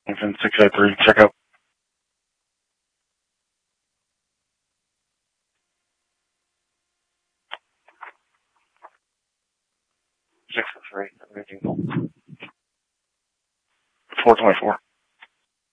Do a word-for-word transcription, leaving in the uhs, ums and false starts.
Washington six oh three, check out. six oh three, four twenty-four.